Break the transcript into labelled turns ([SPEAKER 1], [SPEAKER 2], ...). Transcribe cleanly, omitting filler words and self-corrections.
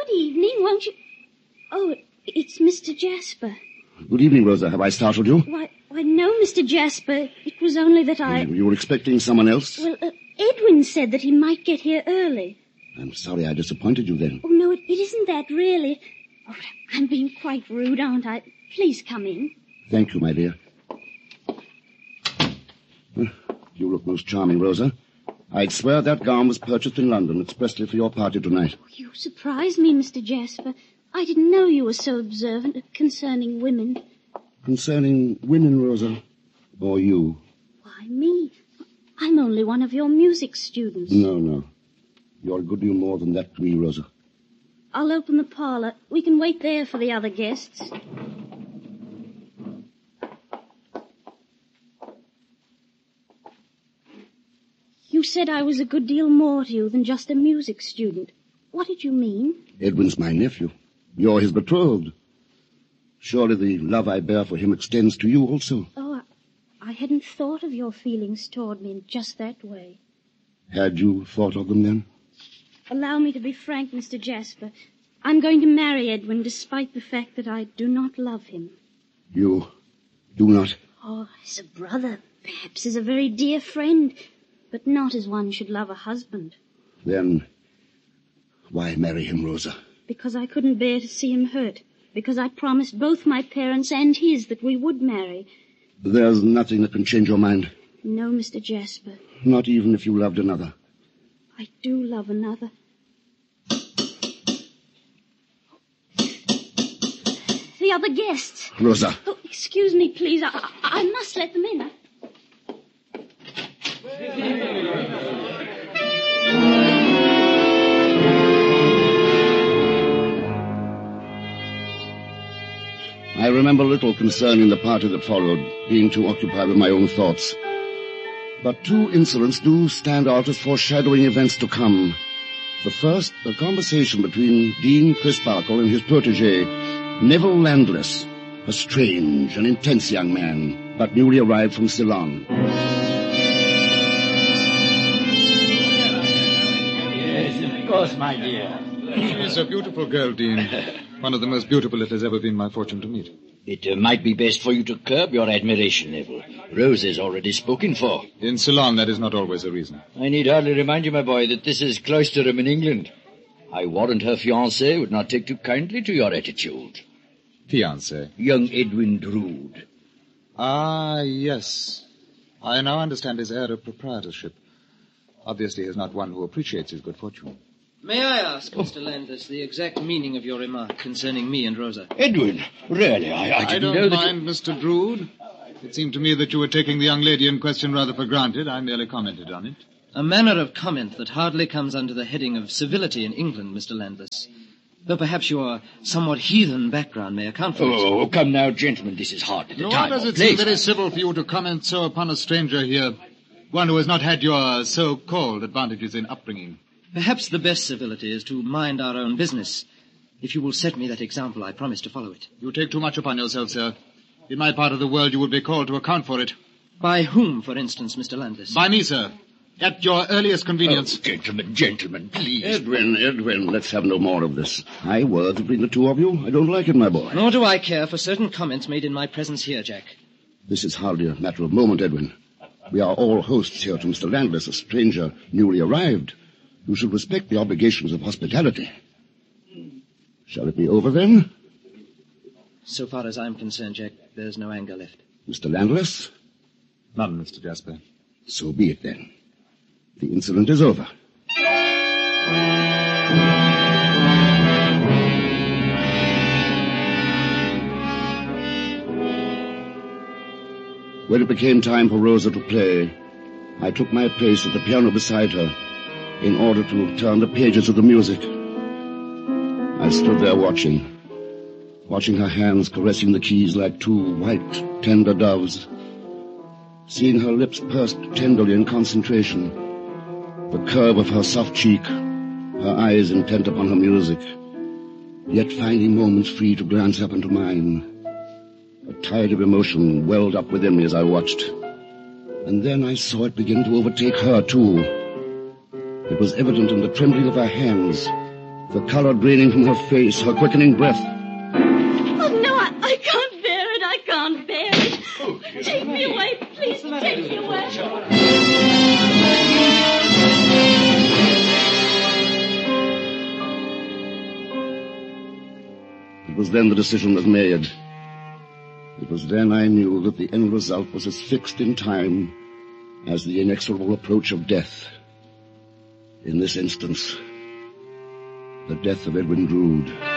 [SPEAKER 1] Good evening, won't you... Oh, it's Mr. Jasper.
[SPEAKER 2] Good evening, Rosa. Have I startled you?
[SPEAKER 1] Why, no, Mr. Jasper. It was only that
[SPEAKER 2] You were expecting someone else?
[SPEAKER 1] Well, Edwin said that he might get here early.
[SPEAKER 2] I'm sorry I disappointed you then.
[SPEAKER 1] Oh, no, it isn't that, really. Oh, I'm being quite rude, aren't I? Please come in.
[SPEAKER 2] Thank you, my dear. You look most charming, Rosa. I'd swear that gown was purchased in London expressly for your party tonight.
[SPEAKER 1] Oh, you surprised me, Mr. Jasper. I didn't know you were so observant concerning women.
[SPEAKER 2] Concerning women, Rosa? Or you?
[SPEAKER 1] Why, me? I'm only one of your music students.
[SPEAKER 2] No. You're a good deal more than that to me, Rosa.
[SPEAKER 1] I'll open the parlor. We can wait there for the other guests. You said I was a good deal more to you than just a music student. What did you mean?
[SPEAKER 2] Edwin's my nephew. You're his betrothed. Surely the love I bear for him extends to you also.
[SPEAKER 1] Oh, I hadn't thought of your feelings toward me in just that way.
[SPEAKER 2] Had you thought of them then?
[SPEAKER 1] Allow me to be frank, Mr. Jasper. I'm going to marry Edwin despite the fact that I do not love him.
[SPEAKER 2] You do not?
[SPEAKER 1] Oh, as a brother, perhaps as a very dear friend, but not as one should love a husband.
[SPEAKER 2] Then why marry him, Rosa?
[SPEAKER 1] Because I couldn't bear to see him hurt. Because I promised both my parents and his that we would marry.
[SPEAKER 2] There's nothing that can change your mind?
[SPEAKER 1] No, Mr. Jasper.
[SPEAKER 2] Not even if you loved another?
[SPEAKER 1] I do love another. The other guests.
[SPEAKER 2] Rosa.
[SPEAKER 1] Oh, excuse me, please. I must let them in.
[SPEAKER 2] I remember little concerning the party that followed, being too occupied with my own thoughts. But two incidents do stand out as foreshadowing events to come. The first, a conversation between Dean Crisparkle and his protege, Neville Landless, a strange and intense young man, but newly arrived from Ceylon.
[SPEAKER 3] Yes, of course, my dear.
[SPEAKER 4] She is a beautiful girl, Dean. One of the most beautiful it has ever been my fortune to meet.
[SPEAKER 3] It might be best for you to curb your admiration, Neville. Rose is already spoken for.
[SPEAKER 4] In Ceylon, that is not always a reason.
[SPEAKER 3] I need hardly remind you, my boy, that this is Cloisterham in England. I warrant her fiancé would not take too kindly to your attitude.
[SPEAKER 4] Fiancé?
[SPEAKER 3] Young Edwin Drood.
[SPEAKER 4] Ah, yes. I now understand his air of proprietorship. Obviously, he is not one who appreciates his good fortune.
[SPEAKER 5] May I ask, Mr. Landless, the exact meaning of your remark concerning me and Rosa?
[SPEAKER 3] Edwin, really, I didn't know that...
[SPEAKER 4] I don't mind, Mr. Drood. It seemed to me that you were taking the young lady in question rather for granted. I merely commented on it.
[SPEAKER 5] A manner of comment that hardly comes under the heading of civility in England, Mr. Landless. Though perhaps your somewhat heathen background may account for it.
[SPEAKER 3] Oh, come now, gentlemen, this is hardly the time.
[SPEAKER 4] Nor does it seem very civil for you to comment so upon a stranger here, one who has not had your so-called advantages in upbringing.
[SPEAKER 5] Perhaps the best civility is to mind our own business. If you will set me that example, I promise to follow it.
[SPEAKER 4] You take too much upon yourself, sir. In my part of the world, you would be called to account for it.
[SPEAKER 5] By whom, for instance, Mr. Landless?
[SPEAKER 4] By me, sir. At your earliest convenience.
[SPEAKER 3] Oh, gentlemen, please.
[SPEAKER 2] Edwin, let's have no more of this. High words between the two of you. I don't like it, my boy.
[SPEAKER 5] Nor do I care for certain comments made in my presence here, Jack.
[SPEAKER 2] This is hardly a matter of moment, Edwin. We are all hosts here to Mr. Landless, a stranger newly arrived. You should respect the obligations of hospitality. Shall it be over, then?
[SPEAKER 5] So far as I'm concerned, Jack, there's no anger left.
[SPEAKER 2] Mr. Landless?
[SPEAKER 4] None, Mr. Jasper.
[SPEAKER 2] So be it, then. The incident is over. When it became time for Rosa to play, I took my place at the piano beside her in order to turn the pages of the music. I stood there watching her hands caressing the keys like two white, tender doves, seeing her lips pursed tenderly in concentration, the curve of her soft cheek, her eyes intent upon her music, yet finding moments free to glance up into mine. A tide of emotion welled up within me as I watched, and then I saw it begin to overtake her, too. It was evident in the trembling of her hands, the color draining from her face, her quickening breath.
[SPEAKER 1] Oh, no, I can't bear it. I can't bear it.
[SPEAKER 3] Oh,
[SPEAKER 1] Take me away. Please take me away.
[SPEAKER 2] It was then the decision was made. It was then I knew that the end result was as fixed in time as the inexorable approach of death. In this instance, the death of Edwin Drood.